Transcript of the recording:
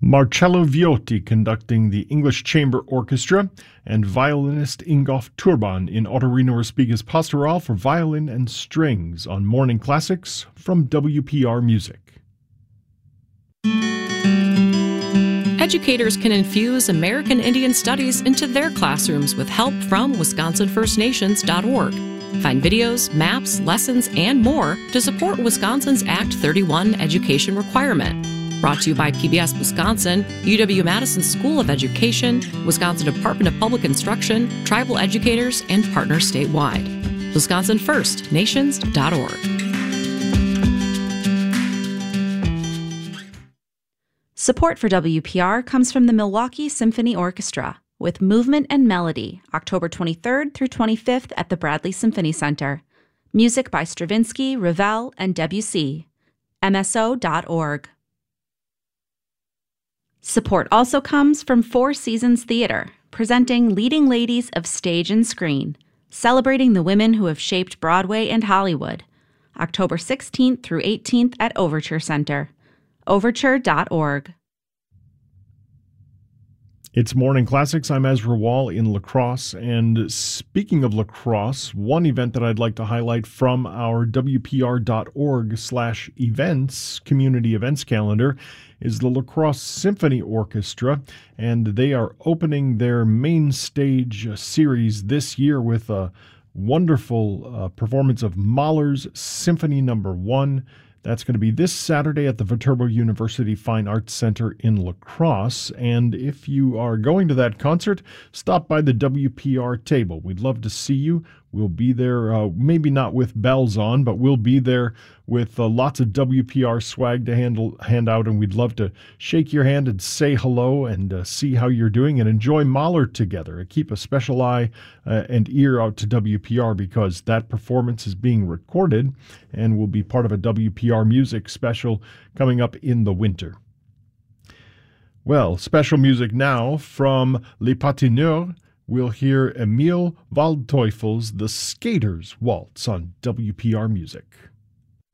Marcello Viotti conducting the English Chamber Orchestra, and violinist Ingolf Turban in Ottorino Respighi's Pastoral for violin and strings on Morning Classics from WPR Music. Educators can infuse American Indian Studies into their classrooms with help from WisconsinFirstNations.org. Find videos, maps, lessons, and more to support Wisconsin's Act 31 education requirement. Brought to you by PBS Wisconsin, UW-Madison School of Education, Wisconsin Department of Public Instruction, tribal educators, and partners statewide. WisconsinFirstNations.org. Support for WPR comes from the Milwaukee Symphony Orchestra with Movement and Melody, October 23rd through 25th at the Bradley Symphony Center. Music by Stravinsky, Ravel, and Debussy. MSO.org. Support also comes from Four Seasons Theater, presenting Leading Ladies of Stage and Screen, celebrating the women who have shaped Broadway and Hollywood. October 16th through 18th at Overture Center. Overture.org. It's Morning Classics. I'm Ezra Wall in La Crosse. And speaking of La Crosse, one event that I'd like to highlight from our WPR.org/events community events calendar is the La Crosse Symphony Orchestra. And they are opening their main stage series this year with a wonderful performance of Mahler's Symphony No. 1. That's going to be this Saturday at the Viterbo University Fine Arts Center in La Crosse. And if you are going to that concert, stop by the WPR table. We'd love to see you. We'll be there, maybe not with bells on, but we'll be there with lots of WPR swag to hand out, and we'd love to shake your hand and say hello and see how you're doing and enjoy Mahler together. Keep a special eye and ear out to WPR because that performance is being recorded and will be part of a WPR music special coming up in the winter. Well, special music now from Les Patineurs. We'll hear Emil Waldteufel's The Skater's Waltz on WPR Music.